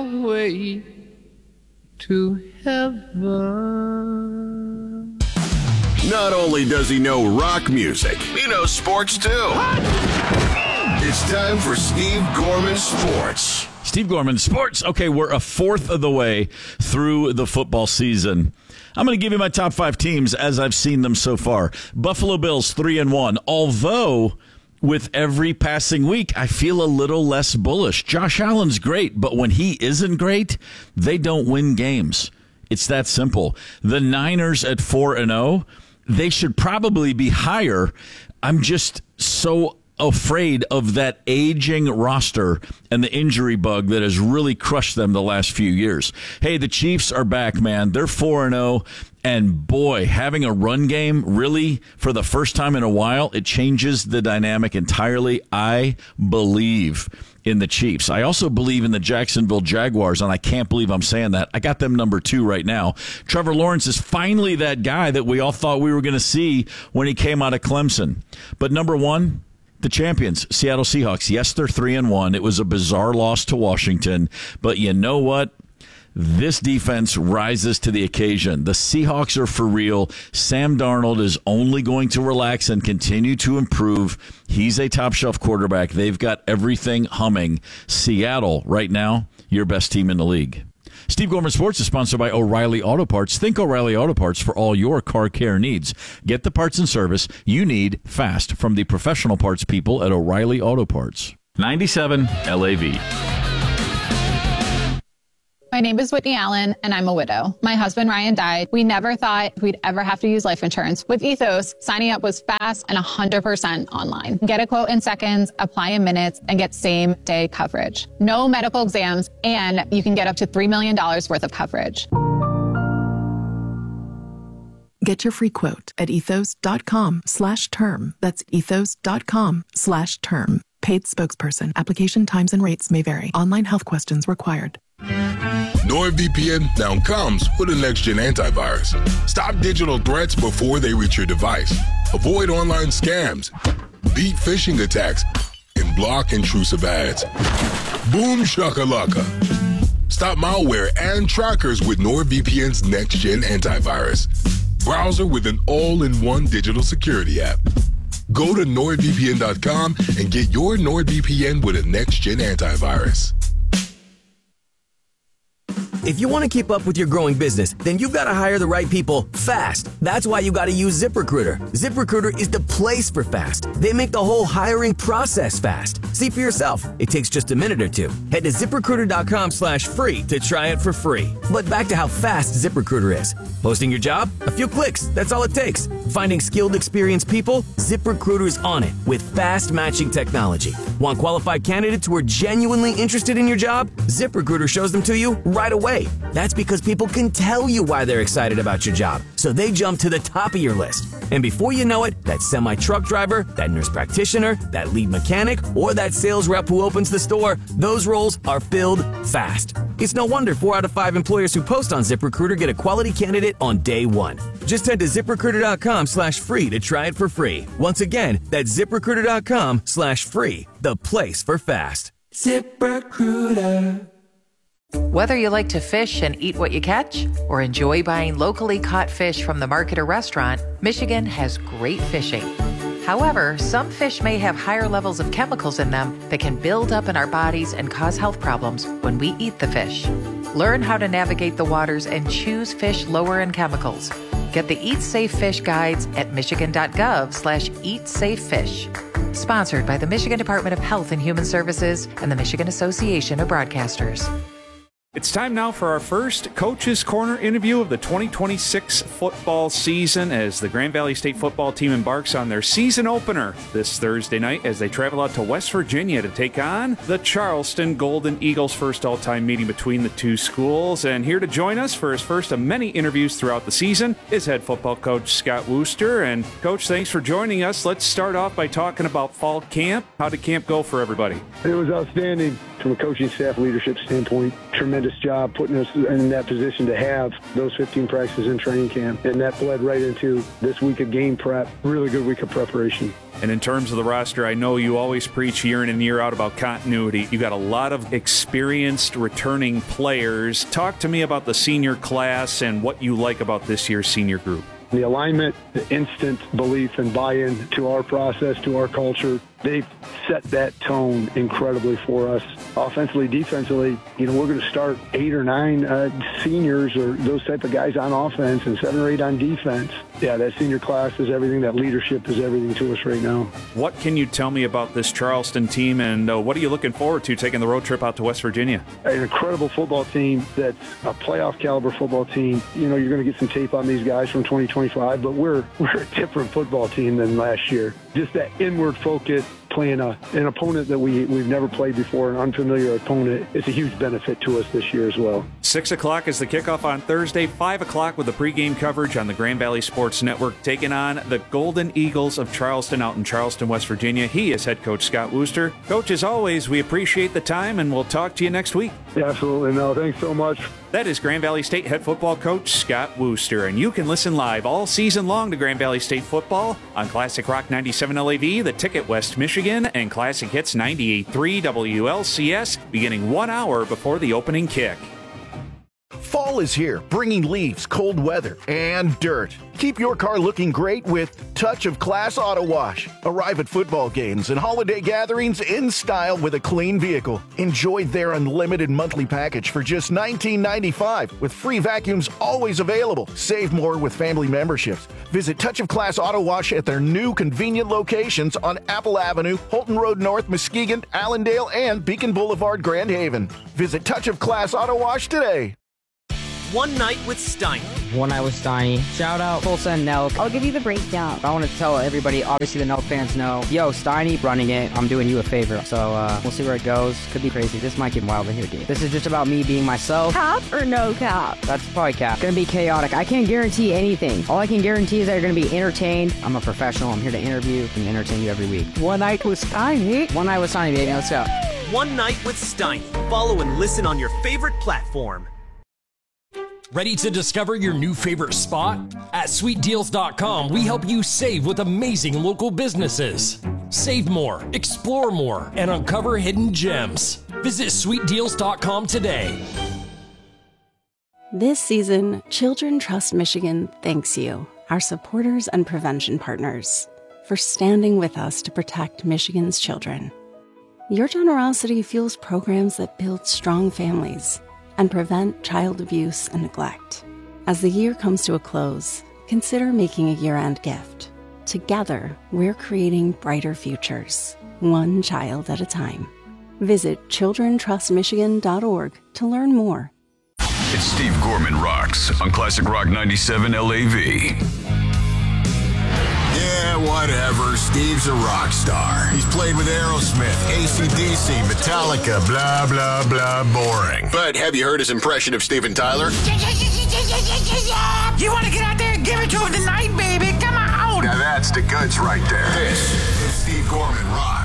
way to heaven. Not only does he know rock music, he knows sports too. It's time for Steve Gorman Sports. Steve Gorman Sports. Okay, we're a fourth of the way through the football season. I'm going to give you my top 5 teams as I've seen them so far. Buffalo Bills 3-1. Although with every passing week, I feel a little less bullish. Josh Allen's great, but when he isn't great, they don't win games. It's that simple. The Niners at 4-0, they should probably be higher. I'm just so afraid of that aging roster and the injury bug that has really crushed them the last few years. Hey, the Chiefs are back, man. They're 4-0. And boy, having a run game, really, for the first time in a while, it changes the dynamic entirely. I believe in the Chiefs. I also believe in the Jacksonville Jaguars, and I can't believe I'm saying that. I got them number 2 right now. Trevor Lawrence is finally that guy that we all thought we were going to see when he came out of Clemson. But number 1, the champions, Seattle Seahawks. Yes, they're 3-1. It was a bizarre loss to Washington, but you know what? This defense rises to the occasion. The Seahawks are for real. Sam Darnold is only going to relax and continue to improve. He's a top-shelf quarterback. They've got everything humming. Seattle, right now, your best team in the league. Steve Gorman Sports is sponsored by O'Reilly Auto Parts. Think O'Reilly Auto Parts for all your car care needs. Get the parts and service you need fast from the professional parts people at O'Reilly Auto Parts. 97 LAV. My name is Whitney Allen, and I'm a widow. My husband, Ryan, died. We never thought we'd ever have to use life insurance. With Ethos, signing up was fast and 100% online. Get a quote in seconds, apply in minutes, and get same-day coverage. No medical exams, and you can get up to $3 million worth of coverage. Get your free quote at ethos.com/term. That's ethos.com/term. Paid spokesperson. Application times and rates may vary. Online health questions required. NordVPN now comes with a next-gen antivirus. Stop digital threats before they reach your device. Avoid online scams. Beat phishing attacks. And block intrusive ads. Boom shakalaka. Stop malware and trackers with NordVPN's next-gen antivirus. Browser with an all-in-one digital security app. Go to NordVPN.com and get your NordVPN with a next-gen antivirus. If you want to keep up with your growing business, then you've got to hire the right people fast. That's why you got to use ZipRecruiter. ZipRecruiter is the place for fast. They make the whole hiring process fast. See for yourself. It takes just a minute or two. Head to ZipRecruiter.com/free to try it for free. But back to how fast ZipRecruiter is. Posting your job? A few clicks. That's all it takes. Finding skilled, experienced people? ZipRecruiter's on it with fast matching technology. Want qualified candidates who are genuinely interested in your job? ZipRecruiter shows them to you right away. That's because people can tell you why they're excited about your job, so they jump to the top of your list. And before you know it, that semi-truck driver, that nurse practitioner, that lead mechanic, or that sales rep who opens the store, those roles are filled fast. It's no wonder 4 out of 5 employers who post on ZipRecruiter get a quality candidate on day one. Just head to ZipRecruiter.com/free to try it for free. Once again, that's ZipRecruiter.com/free, the place for fast. ZipRecruiter. Whether you like to fish and eat what you catch, or enjoy buying locally caught fish from the market or restaurant, Michigan has great fishing. However, some fish may have higher levels of chemicals in them that can build up in our bodies and cause health problems when we eat the fish. Learn how to navigate the waters and choose fish lower in chemicals. Get the Eat Safe Fish guides at michigan.gov/eatsafefish. Sponsored by the Michigan Department of Health and Human Services and the Michigan Association of Broadcasters. It's time now for our first Coach's Corner interview of the 2026 football season as the Grand Valley State football team embarks on their season opener this Thursday night as they travel out to West Virginia to take on the Charleston Golden Eagles, first all-time meeting between the two schools. And here to join us for his first of many interviews throughout the season is head football coach Scott Wooster. And Coach, thanks for joining us. Let's start off by talking about fall camp. How did camp go for everybody? It was outstanding from a coaching staff leadership standpoint. Tremendous tremendous job putting us in that position to have those 15 practices in training camp. And that bled right into this week of game prep. Really good week of preparation. And in terms of the roster, I know you always preach year in and year out about continuity. You got a lot of experienced returning players. Talk to me about the senior class and what you like about this year's senior group. The alignment, the instant belief and buy-in to our process, to our culture, they've set that tone incredibly for us. Offensively, defensively, we're going to start 8 or 9 seniors or those type of guys on offense and 7 or 8 on defense. Yeah, that senior class is everything. That leadership is everything to us right now. What can you tell me about this Charleston team, and what are you looking forward to taking the road trip out to West Virginia? An incredible football team that's a playoff caliber football team. You're going to get some tape on these guys from 2025, but we're a different football team than last year. Just that inward focus, playing an opponent that we've never played before, an unfamiliar opponent. It's a huge benefit to us this year as well. 6 o'clock is the kickoff on Thursday, 5 o'clock with the pregame coverage on the Grand Valley Sports Network, taking on the Golden Eagles of Charleston out in Charleston, West Virginia. He is head coach Scott Wooster. Coach, as always, we appreciate the time, and we'll talk to you next week. Yeah, absolutely. No, thanks so much. That is Grand Valley State head football coach Scott Wooster, and you can listen live all season long to Grand Valley State football on Classic Rock 97 LAV, The Ticket West Michigan, and Classic Hits 98.3 WLCS, beginning 1 hour before the opening kick. Fall is here, bringing leaves, cold weather, and dirt. Keep your car looking great with Touch of Class Auto Wash. Arrive at football games and holiday gatherings in style with a clean vehicle. Enjoy their unlimited monthly package for just $19.95 with free vacuums always available. Save more with family memberships. Visit Touch of Class Auto Wash at their new convenient locations on Apple Avenue, Holton Road North, Muskegon, Allendale, and Beacon Boulevard, Grand Haven. Visit Touch of Class Auto Wash today. One Night with Steiny. One Night with Steiny. Shout out Tulsa and Nelk. I'll give you the breakdown. I want to tell everybody, obviously the Nelk fans know, yo, Steiny running it, I'm doing you a favor. So we'll see where it goes. Could be crazy. This might get wild in here, dude. This is just about me being myself. Cap or no cap? That's probably cap. Gonna be chaotic. I can't guarantee anything. All I can guarantee is that you're gonna be entertained. I'm a professional. I'm here to interview and entertain you every week. One Night with Steiny. One Night with Steiny, baby. Let's go. One Night with Steiny. Follow and listen on your favorite platform. Ready to discover your new favorite spot? At SweetDeals.com, we help you save with amazing local businesses. Save more, explore more, and uncover hidden gems. Visit SweetDeals.com today. This season, Children Trust Michigan thanks you, our supporters and prevention partners, for standing with us to protect Michigan's children. Your generosity fuels programs that build strong families and prevent child abuse and neglect. As the year comes to a close, consider making a year-end gift. Together, we're creating brighter futures, one child at a time. Visit childrentrustmichigan.org to learn more. It's Steve Gorman Rocks on Classic Rock 97 LAV. Yeah, whatever. Steve's a rock star. He's played with Aerosmith, AC/DC, Metallica, blah, blah, blah, boring. But have you heard his impression of Steven Tyler? You want to get out there and give it to him tonight, baby? Come on! Now that's the goods right there. This is Steve Gorman Rocks.